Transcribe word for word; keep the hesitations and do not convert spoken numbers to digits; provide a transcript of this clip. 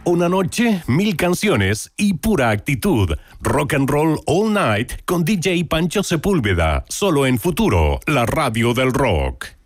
Una noche, mil canciones y pura actitud. Rock and Roll All Night con D J Pancho Sepúlveda. Solo en Futuro, la radio del rock.